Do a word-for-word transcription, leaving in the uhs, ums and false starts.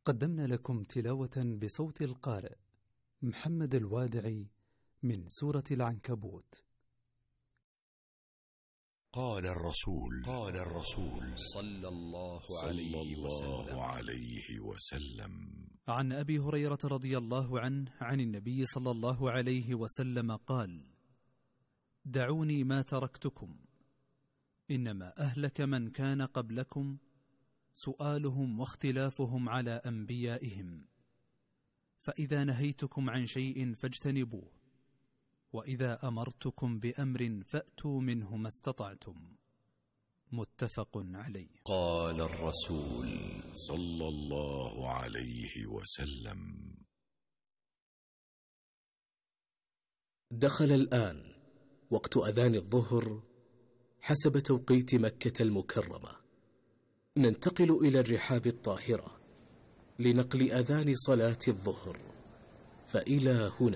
قدمنا لكم تلاوة بصوت القارئ محمد الوادعي من سورة العنكبوت. قال الرسول قال الرسول صلى الله عليه, عليه وسلم, عليه وسلم عن أبي هريرة رضي الله عنه عن النبي صلى الله عليه وسلم قال: دعوني ما تركتكم، إنما أهلك من كان قبلكم سؤالهم واختلافهم على أنبيائهم، فإذا نهيتكم عن شيء فاجتنبوه، وإذا أمرتكم بأمر فأتوا منه ما استطعتم. متفق عليه. قال الرسول صلى الله عليه وسلم: دخل الآن وقت أذان الظهر حسب توقيت مكة المكرمة. ننتقل إلى الرحاب الطاهرة لنقل أذان صلاة الظهر، فإلى هنا.